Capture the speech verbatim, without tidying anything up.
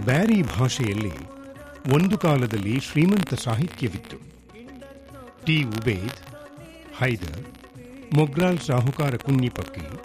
ಬ್ಯಾರಿ ಭಾಷೆಯಲ್ಲಿ ಒಂದು ಕಾಲದಲ್ಲಿ ಶ್ರೀಮಂತ ಸಾಹಿತ್ಯವಿತ್ತು. ಟಿ ಉಬೇದ್, ಹೈದರ್, ಮೊಗ್ರಾಲ್ ಸಾಹುಕಾರ ಕುഞ്ഞിಪಕ್ಕಿ,